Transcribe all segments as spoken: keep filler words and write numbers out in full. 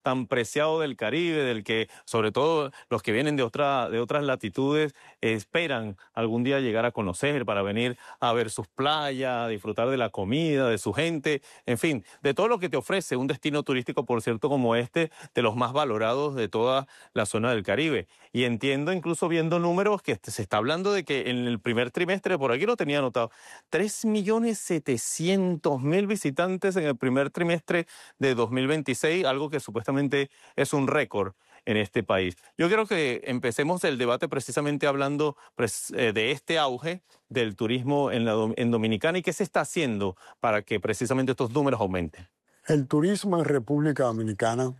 tan preciado del Caribe, del que sobre todo los que vienen de, otra, de otras latitudes eh, esperan algún día llegar a conocer para venir a ver sus playas, a disfrutar de la comida, de su gente, en fin, de todo lo que te ofrece un destino turístico, por cierto, como este, de los más valorados de toda la zona del Caribe. Y entiendo, incluso viendo números, que se está hablando de que en el primer trimestre, por aquí lo tenía anotado, tres millones setecientos mil visitantes en el primer trimestre de dos mil veintiséis, algo que supuestamente es un récord en este país. Yo quiero que empecemos el debate precisamente hablando de este auge del turismo en, la, en Dominicana y qué se está haciendo para que precisamente estos números aumenten. El turismo en República Dominicana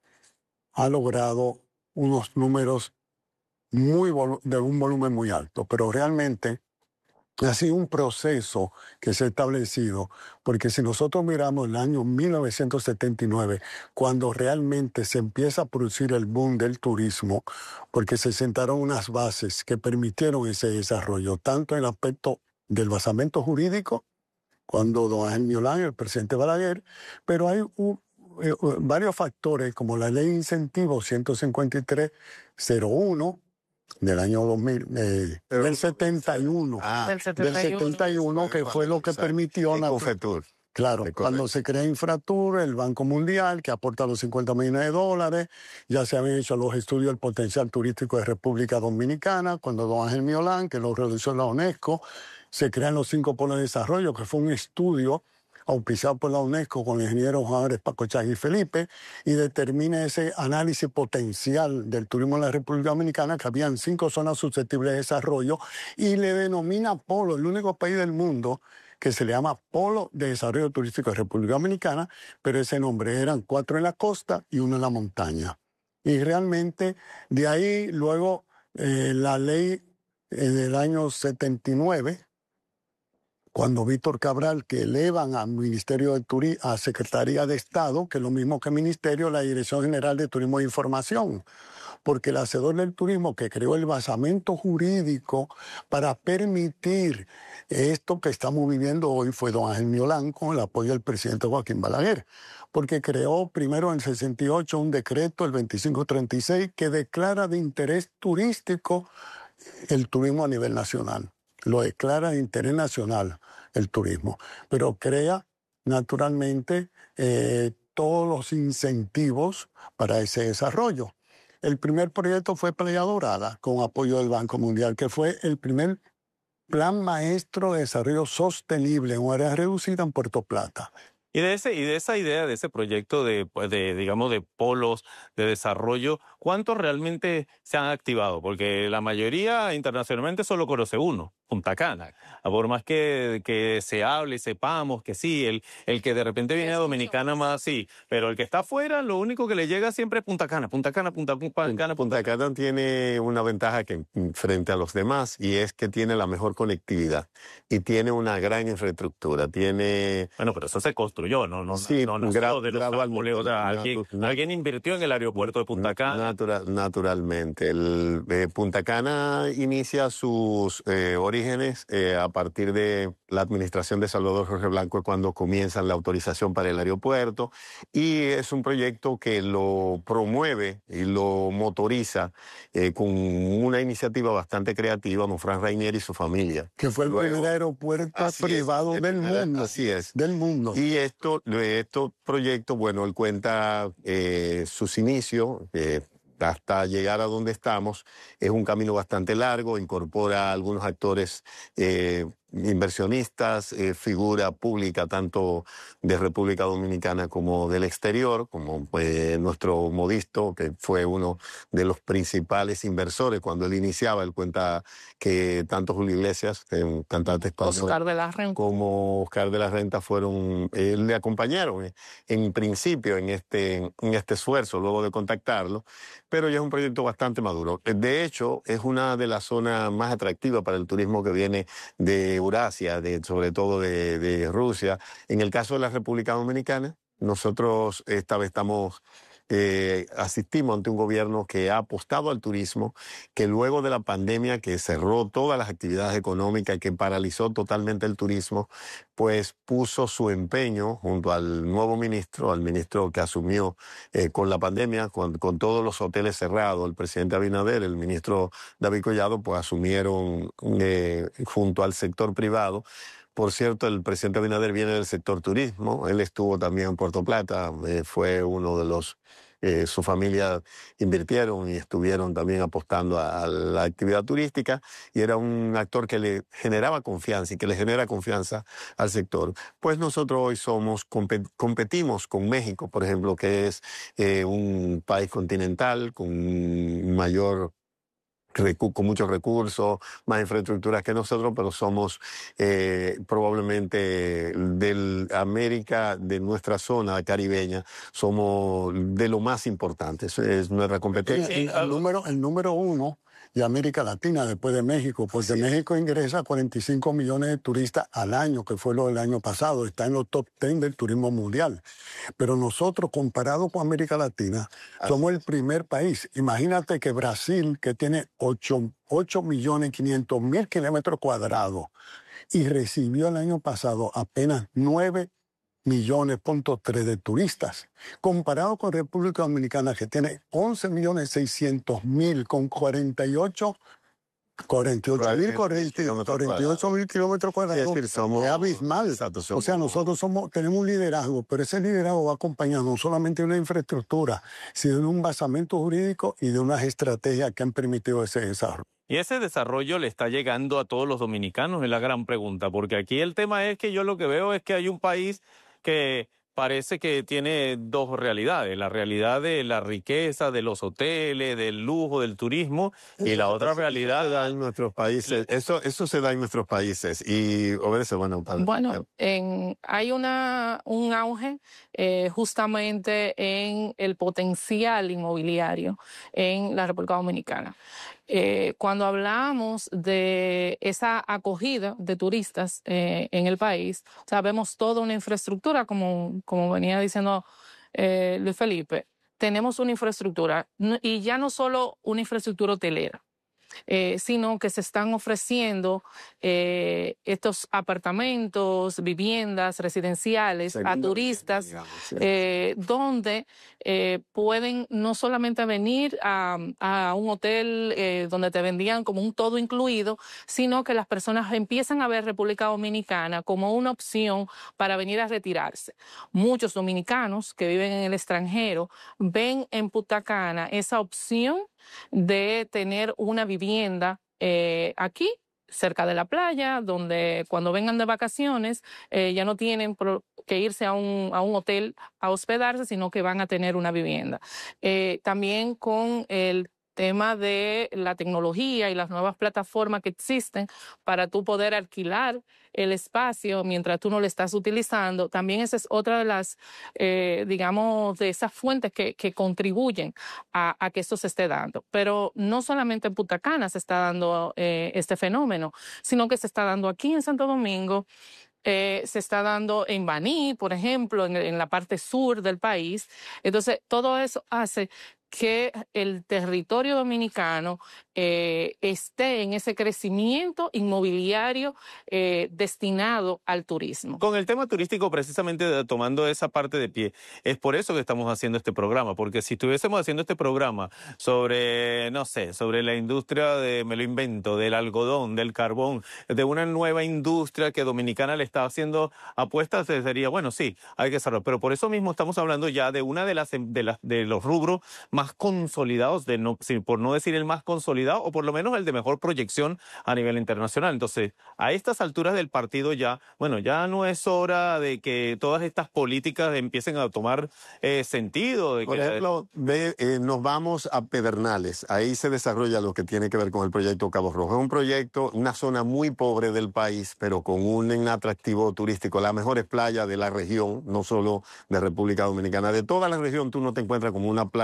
ha logrado unos números muy de un volumen muy alto, pero realmente ha sido un proceso que se ha establecido, porque si nosotros miramos el año mil novecientos setenta y nueve, cuando realmente se empieza a producir el boom del turismo, porque se sentaron unas bases que permitieron ese desarrollo, tanto en el aspecto del basamento jurídico, cuando don Ángel Miolán, el presidente Balaguer, pero hay un, eh, varios factores, como la ley de incentivos ciento cincuenta y tres cero uno, del año dos mil, eh, del setenta y uno, Ah, del setenta y uno, que fue lo que permitió la Ecofetur. Claro, de cuando se crea Infratur, el Banco Mundial, que aporta los cincuenta millones de dólares, ya se habían hecho los estudios del potencial turístico de República Dominicana, cuando don Ángel Miolán, que lo realizó la UNESCO, se crean los cinco polos de desarrollo, que fue un estudio auspiciado por la UNESCO con el ingeniero Juan Álvarez Pacochá y Felipe, y determina ese análisis potencial del turismo en la República Dominicana, que habían cinco zonas susceptibles de desarrollo, y le denomina polo, el único país del mundo que se le llama Polo de Desarrollo Turístico de República Dominicana, pero ese nombre eran cuatro en la costa y uno en la montaña. Y realmente de ahí luego eh, la ley eh, del año setenta y nueve, cuando Víctor Cabral, que elevan al Ministerio de Turismo, a Secretaría de Estado, que es lo mismo que Ministerio, la Dirección General de Turismo e Información, porque el hacedor del turismo que creó el basamento jurídico para permitir esto que estamos viviendo hoy fue don Ángel Miolán, con el apoyo del presidente Joaquín Balaguer, porque creó primero en el sesenta y ocho un decreto, el veinticinco treinta y seis, que declara de interés turístico el turismo a nivel nacional. Lo declara de interés nacional el turismo, pero crea naturalmente eh, todos los incentivos para ese desarrollo. El primer proyecto fue Playa Dorada, con apoyo del Banco Mundial, que fue el primer plan maestro de desarrollo sostenible en un área reducida en Puerto Plata. Y de, ese, y de esa idea, de ese proyecto de, de, digamos, de polos de desarrollo, ¿cuántos realmente se han activado? Porque la mayoría internacionalmente solo conoce uno, Punta Cana. Por más que, que se hable, sepamos que sí, el, el que de repente viene a Dominicana más sí, pero el que está afuera, lo único que le llega siempre es Punta Cana, Punta Cana, Punta, Punta Cana. Punta Cana tiene una ventaja que frente a los demás, y es que tiene la mejor conectividad y tiene una gran infraestructura. Tiene... Bueno, pero eso se construyó, ¿no? no sí, no, no gra de los árboles, o sea, alguien, alguien invirtió en el aeropuerto de Punta Cana. Natural, naturalmente. El, eh, Punta Cana inicia sus eh, orígenes eh, a partir de la administración de Salvador Jorge Blanco, cuando comienzan la autorización para el aeropuerto, y es un proyecto que lo promueve y lo motoriza eh, con una iniciativa bastante creativa, don Fran Rainier y su familia. Que fue el Luego, primer aeropuerto privado es, del mundo. Así es. Del mundo. Y esto, estos proyectos, bueno, él cuenta eh, sus inicios, eh, hasta llegar a donde estamos. Es un camino bastante largo, incorpora a algunos actores eh, inversionistas, eh, figura pública tanto de República Dominicana como del exterior, como pues, nuestro Modisto, que fue uno de los principales inversores cuando él iniciaba. Él cuenta que tanto Julio Iglesias, un cantante español, Oscar de la Renta, como Oscar de la Renta fueron, eh, le acompañaron eh, en principio en este, en este esfuerzo, luego de contactarlo, pero ya es un proyecto bastante maduro. De hecho, es una de las zonas más atractivas para el turismo que viene de Eurasia, de, sobre todo de, de Rusia. En el caso de la República Dominicana, nosotros esta vez estamos eh, asistimos ante un gobierno que ha apostado al turismo, que luego de la pandemia, que cerró todas las actividades económicas y que paralizó totalmente el turismo, pues puso su empeño junto al nuevo ministro, al ministro que asumió eh, con la pandemia, con, con todos los hoteles cerrados, el presidente Abinader, el ministro David Collado, pues asumieron eh, junto al sector privado. Por cierto, el presidente Abinader viene del sector turismo, él estuvo también en Puerto Plata, eh, fue uno de los, eh, su familia invirtieron y estuvieron también apostando a, a la actividad turística, y era un actor que le generaba confianza y que le genera confianza al sector. Pues nosotros hoy somos, competimos con México, por ejemplo, que es eh, un país continental con mayor con muchos recursos, más infraestructuras que nosotros, pero somos eh, probablemente de América, de nuestra zona caribeña, somos de lo más importante. Es, es nuestra competencia. El, el, número, el número uno de América Latina después de México, porque sí. México ingresa cuarenta y cinco millones de turistas al año, que fue lo del año pasado, está en los top diez del turismo mundial. Pero nosotros, comparado con América Latina, Así somos el primer país. Imagínate que Brasil, que tiene ocho millones quinientos mil kilómetros cuadrados, y recibió el año pasado apenas nueve millones punto tres de turistas, comparado con República Dominicana, que tiene once millones seiscientos mil con cuarenta y ocho mil cuarenta y ocho mil kilómetros cuadrados. Es, decir, somos, es abismal. Exacto, somos, o sea, nosotros somos, tenemos un liderazgo, pero ese liderazgo va acompañado no solamente de una infraestructura, sino de un basamento jurídico y de unas estrategias que han permitido ese desarrollo. Y ese desarrollo le está llegando a todos los dominicanos, es la gran pregunta, porque aquí el tema es que yo lo que veo es que hay un país que parece que tiene dos realidades, la realidad de la riqueza, de los hoteles, del lujo, del turismo, y la otra realidad en nuestros países. Eso, eso se da en nuestros países y obedece, bueno, para, bueno en, hay una un auge eh, justamente en el potencial inmobiliario en la República Dominicana. Eh, cuando hablamos de esa acogida de turistas eh, en el país, o sea, vemos toda una infraestructura, como, como venía diciendo eh, Luis Felipe, tenemos una infraestructura, y ya no solo una infraestructura hotelera, Eh, sino que se están ofreciendo eh, estos apartamentos, viviendas residenciales Segunda, a turistas, digamos, sí. eh, donde eh, pueden no solamente venir a, a un hotel eh, donde te vendían como un todo incluido, sino que las personas empiezan a ver República Dominicana como una opción para venir a retirarse. Muchos dominicanos que viven en el extranjero ven en Punta Cana esa opción de tener una vivienda eh, aquí, cerca de la playa, donde cuando vengan de vacaciones eh, ya no tienen que irse a un, a un hotel a hospedarse, sino que van a tener una vivienda. Eh, también con el tema de la tecnología y las nuevas plataformas que existen para tú poder alquilar el espacio mientras tú no lo estás utilizando, también esa es otra de las, eh, digamos, de esas fuentes que, que contribuyen a, a que esto se esté dando. Pero no solamente en Punta Cana se está dando eh, este fenómeno, sino que se está dando aquí en Santo Domingo, Eh, se está dando en Baní, por ejemplo, en, en la parte sur del país. Entonces, todo eso hace que el territorio dominicano eh, esté en ese crecimiento inmobiliario eh, destinado al turismo. Con el tema turístico, precisamente tomando esa parte de pie, es por eso que estamos haciendo este programa, porque si estuviésemos haciendo este programa sobre, no sé, sobre la industria de, me lo invento, del algodón, del carbón, de una nueva industria que Dominicana le está haciendo apuestas, sería, bueno, sí, hay que hacerlo, pero por eso mismo estamos hablando ya de una de las de, las, de los rubros más consolidados, de no, por no decir el más consolidado, o por lo menos el de mejor proyección a nivel internacional. Entonces, a estas alturas del partido ya, bueno, ya no es hora de que todas estas políticas empiecen a tomar eh, sentido. De por que ejemplo, ve, eh, nos vamos a Pedernales, ahí se desarrolla lo que tiene que ver con el proyecto Cabo Rojo. Es un proyecto, una zona muy pobre del país, pero con un atractivo turístico, las mejores playas de la región, no solo de República Dominicana, de toda la región tú no te encuentras como unas playas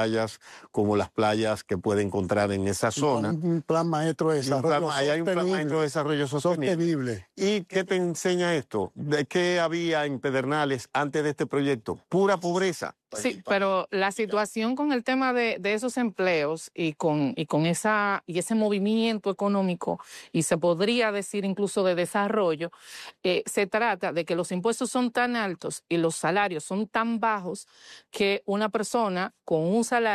como las playas que puede encontrar en esa zona. Un plan maestro de desarrollo Ahí hay un plan maestro de desarrollo sostenible. sostenible. ¿Y qué te enseña esto? ¿De qué había en Pedernales antes de este proyecto? Pura pobreza. Sí, pero la situación con el tema de, de esos empleos y con, y con esa, y ese movimiento económico, y se podría decir incluso de desarrollo, eh, se trata de que los impuestos son tan altos y los salarios son tan bajos que una persona con un salario